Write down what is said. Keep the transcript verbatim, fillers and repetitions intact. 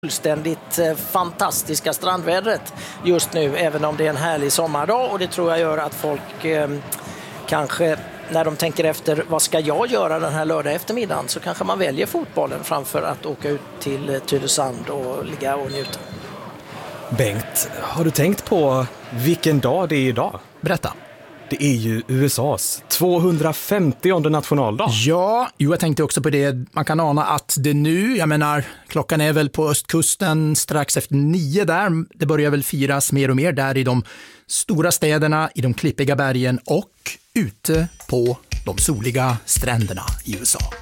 fullständigt eh, fantastiska strandvädret just nu, även om det är en härlig sommardag, och det tror jag gör att folk eh, kanske när de tänker efter vad ska jag göra den här lördag eftermiddagen, så kanske man väljer fotbollen framför att åka ut till Tylösand och ligga och njuta. Bengt, har du tänkt på vilken dag det är idag? Berätta. Det är ju U S A:s tvåhundrafemtionde nationaldag. Ja, jo, jag tänkte också på det. Man kan ana att det nu, jag menar, klockan är väl på östkusten strax efter nio där. Det börjar väl firas mer och mer där i de stora städerna, i de klippiga bergen och ute på de soliga stränderna i U S A.